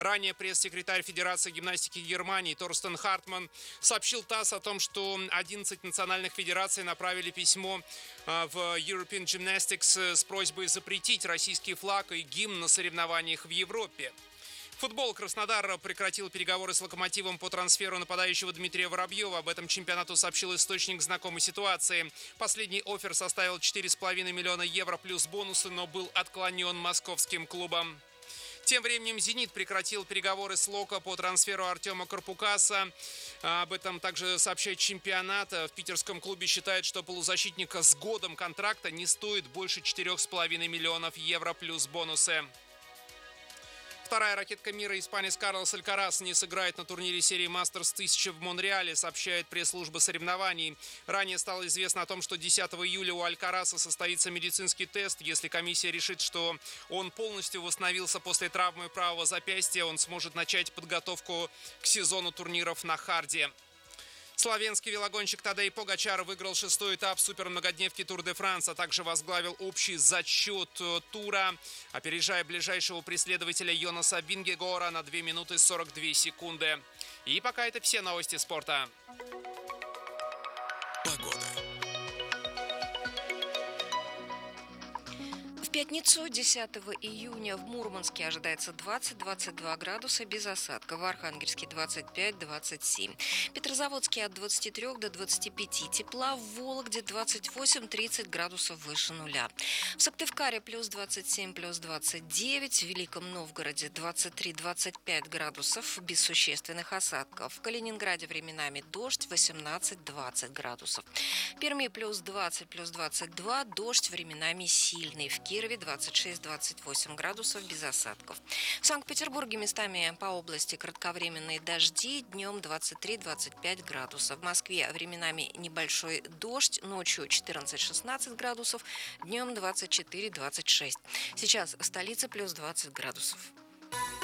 Ранее пресс-секретарь Федерации гимнастики Германии Торстен Хартман сообщил ТАСС о том, что 11 национальных федераций направили письмо в European Gymnastics с просьбой запретить российский флаг и гимн на соревнованиях в Европе. Футбол. Краснодар прекратил переговоры с «Локомотивом» по трансферу нападающего Дмитрия Воробьева. Об этом чемпионату сообщил источник знакомой ситуации. Последний оффер составил 4,5 миллиона евро плюс бонусы, но был отклонен московским клубом. Тем временем «Зенит» прекратил переговоры с «Локо» по трансферу Артема Карпукаса. Об этом также сообщает чемпионат. В питерском клубе считают, что полузащитника с годом контракта не стоит больше 4,5 миллионов евро плюс бонусы. Вторая ракетка мира, испанец Карлос Алькарас, не сыграет на турнире серии Мастерс 1000 в Монреале, сообщает пресс-служба соревнований. Ранее стало известно о том, что 10 июля у Алькараса состоится медицинский тест. Если комиссия решит, что он полностью восстановился после травмы правого запястья, он сможет начать подготовку к сезону турниров на харде. Словенский велогонщик Тадей Погачар выиграл 6-й этап супермногодневки Тур де Франс, а также возглавил общий зачет тура, опережая ближайшего преследователя Йонаса Вингегора на 2 минуты 42 секунды. И пока это все новости спорта. Погода. В пятницу, 10 июня, в Мурманске ожидается 20-22 градуса без осадка, в Архангельске 25-27, Петрозаводске от 23 до 25 тепла, в Вологде 28-30 градусов выше нуля. В Сыктывкаре плюс 27, плюс 29, в Великом Новгороде 23-25 градусов без существенных осадков, в Калининграде временами дождь 18-20 градусов, в Перми плюс 20, плюс 22, дождь временами сильный, в Кирове 26-28 градусов без осадков. В Санкт-Петербурге местами по области кратковременные дожди, днем 23-25 градусов. В Москве временами небольшой дождь, ночью 14-16 градусов, днем 24-26. Сейчас в столице плюс 20 градусов.